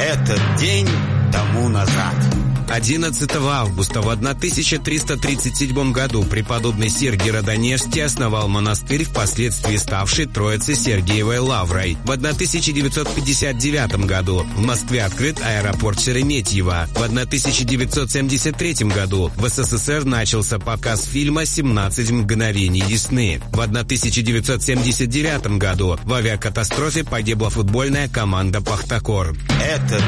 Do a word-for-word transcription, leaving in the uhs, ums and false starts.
Этот день тому назад. одиннадцатого августа в тысяча триста тридцать седьмом году преподобный Сергий Радонежский основал монастырь, впоследствии ставший Троице Сергиевой Лаврой. В тысяча девятьсот пятьдесят девятом году в Москве открыт аэропорт Шереметьево. В тысяча девятьсот семьдесят третьем году в СССР начался показ фильма «семнадцать мгновений весны». В тысяча девятьсот семьдесят девятом году в авиакатастрофе погибла футбольная команда «Пахтакор». Это